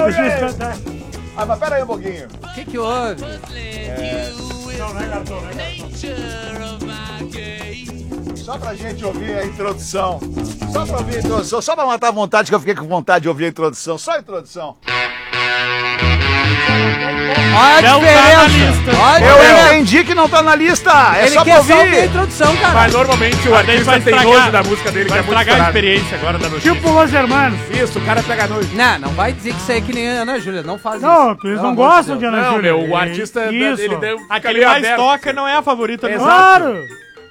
Ah, mas pera aí um pouquinho. O que houve? Não é cartão, Só pra gente ouvir a introdução. Só pra ouvir a introdução. Só pra matar a vontade, que eu fiquei com vontade de ouvir a introdução. Só a introdução. Olha a diferença. Olha a Eu diferença. entendi que não tá na lista. É Ele só pra quer só ouvir a ouvir. introdução, cara. Mas normalmente o artista tem nojo da música dele, que Vai é muito estragar a estourado. experiência agora da notícia. Tipo Los Hermanos. Isso, o cara pega nojo. Não vai dizer que isso aí é que nem a Ana Júlia. Não faz Não, isso. eles Pelo não amor gostam de Deus. Ana Não, Júlia. meu, o artista, Isso. ele deu Aquele mais toca não é a favorita do Claro.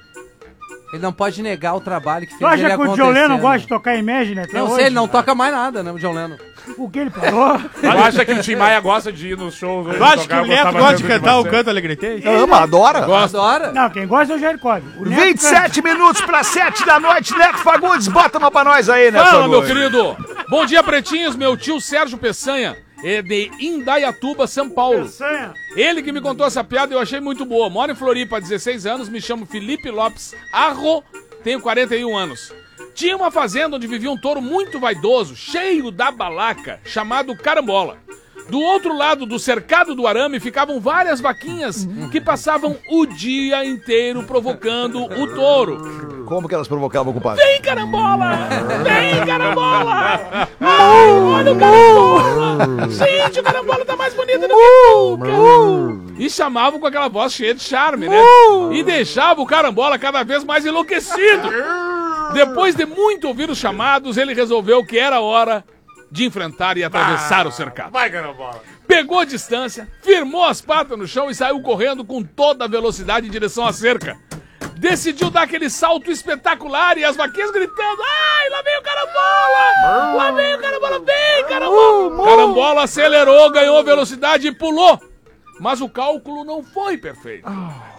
Ele não pode negar o trabalho que Tu fez ele acha que o acontecer. John Lennon né? gosta de tocar Imagine até Não hoje? sei, ele não toca mais nada, né, o John Lennon. O que ele falou? Tu acha que o Tim Maia gosta de ir nos shows? Tu acha que o Neto gosta de cantar o Canto Alegretei? Ama, adora. Adora. Não, quem gosta é o Jair Cobb. O Neto 27 minutos pra 7 da noite. Neto Fagundes, bota uma pra nós aí, Neto Fala, meu Fagundes. querido. Bom dia, pretinhos. Meu tio Sérgio Peçanha é de Indaiatuba, São Paulo. Peçanha. Ele que me contou essa piada, eu achei muito boa. Moro em Floripa há 16 anos, me chamo Felipe Lopes Arro, tenho 41 anos. Tinha uma fazenda onde vivia um touro muito vaidoso, cheio da balaca, chamado Carambola. Do outro lado do cercado do arame ficavam várias vaquinhas que passavam o dia inteiro provocando o touro. Como que elas provocavam, compadre? Vem, Carambola! Vem, Carambola! Olha o Carambola! Gente, o Carambola tá mais bonito do que nunca! E chamavam com aquela voz cheia de charme, né? E deixava o Carambola cada vez mais enlouquecido. Depois de muito ouvir os chamados, ele resolveu que era hora de enfrentar e atravessar o cercado. Vai, Carambola. Pegou a distância, firmou as patas no chão e saiu correndo com toda a velocidade em direção à cerca. Decidiu dar aquele salto espetacular e as vaquinhas gritando: ai, lá vem o Carambola! Lá vem o Carambola, vem, Carambola! Carambola acelerou, ganhou velocidade e pulou. Mas o cálculo não foi perfeito.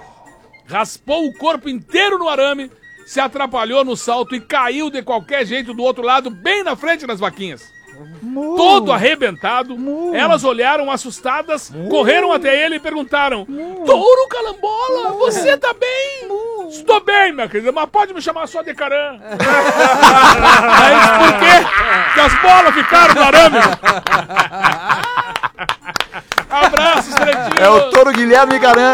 Raspou o corpo inteiro no arame, se atrapalhou no salto e caiu de qualquer jeito do outro lado, bem na frente das vaquinhas. Todo arrebentado, elas olharam assustadas, correram até ele e perguntaram: Touro Carambola, você tá bem? Estou bem, minha querida, mas pode me chamar só de Caram. Aí por quê? Que as bolas ficaram no arame. Abraços, pretinho. É o touro Guilherme Garan.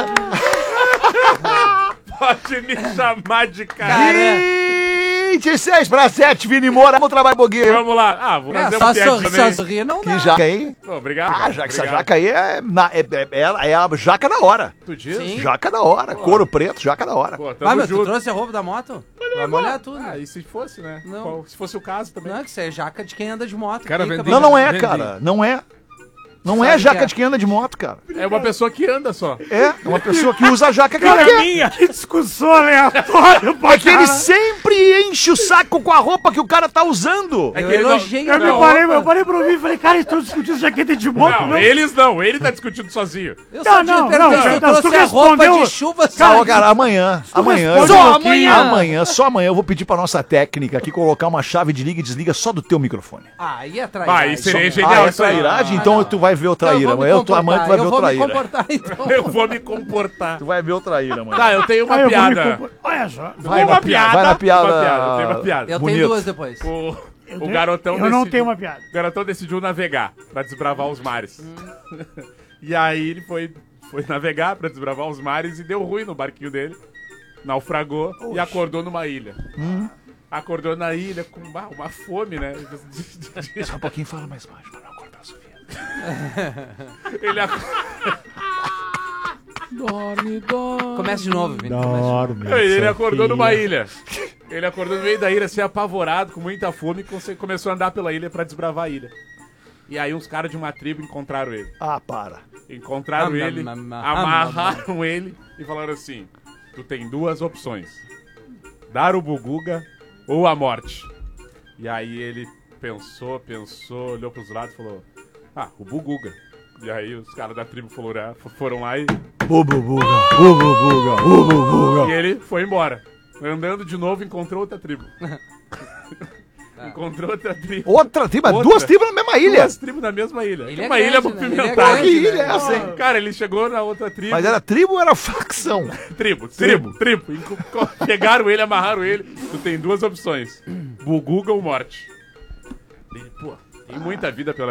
Pode me chamar de cara. 26 pra 7, Vini Moura. Vamos trabalhar um pouquinho. Vamos lá. Ah, vou fazer Só uma piadinha só também. sorrir não dá. Que jaca aí? Pô, obrigado. Ah, cara, essa obrigado. jaca aí é a jaca da hora. Tu diz? Sim. Jaca da hora. Couro preto, jaca da hora. Pô, Ah, tamo mas tu junto. trouxe a roupa da moto? Vai molhar tudo. Ah, e se fosse, né? Não. Se fosse o caso também. Não, que isso é jaca de quem anda de moto. Cara, Fica vendeu. bem- Não, não é, Vendi. cara. Não é. Não Sabe é que jaca é. de quem anda de moto, cara. É uma pessoa que anda só. É uma pessoa que usa a jaca que ela quer. Que discussão aleatória, pra É que ele cara. sempre enche o saco com a roupa que o cara tá usando. É Eu que ele não- elogiei Eu a parei pra ouvir e falei, cara, eles estão discutindo jaqueta de moto, Não, não? eles não. Ele tá discutindo sozinho. Eu só te não, perguntei não, se não, tu trouxe tu a roupa respondeu- de chuva. Calma, cara, amanhã. responde Só um pouquinho. amanhã. Só amanhã eu vou pedir pra nossa técnica aqui colocar uma chave de liga e desliga só do teu microfone. Aí é Vai, trairagem. isso seria Ah, genial é isso aí. trairagem? Ah, Então não. tu vai ver o Então eu traíra. vou me Amanhã amanhã tu vai ver eu o vou me traíra. comportar, então. Eu vou me comportar. Tu vai ver o traíra, mano. Tá, eu tenho uma Aí eu vou me piada. Olha só. Vai uma na piada. Vai na piada. Uma piada, eu tenho uma piada. Eu Bonito. tenho duas depois. O garotão Eu não decidiu- tenho uma piada. O garotão decidiu navegar pra desbravar os mares. E aí ele foi navegar pra desbravar os mares e deu ruim no barquinho dele. Naufragou e acordou numa ilha. Acordou na ilha com uma fome, né? Só um pouquinho, fala mais baixo pra não acordar a Sofia. Ele Dorme, dorme. Começa de novo, Vini. começa de novo. Ele acordou numa ilha. Ele acordou no meio da ilha, assim, apavorado, com muita fome, e começou a andar pela ilha pra desbravar a ilha. E aí uns caras de uma tribo encontraram ele. Ah, para. Encontraram ele, amarraram ele e falaram assim: tu tem duas opções: dar o buguga ou a morte. E aí ele pensou, olhou pros lados e falou: ah, o buguga. E aí os caras da tribo foram lá e Bububuga. ele foi embora. Andando de novo, encontrou outra tribo. Encontrou outra tribo. Outra tribo? Outra. Duas tribos na mesma ilha. Duas tribos na mesma ilha. Ilha Uma grande, ilha né? movimentada. Que ilha é essa, hein? Cara, ele chegou na outra tribo. Mas era tribo ou era facção? Tribo. Pegaram ele, amarraram ele. Tu tem duas opções: buguga ou morte. Ele, pô, tem muita vida pela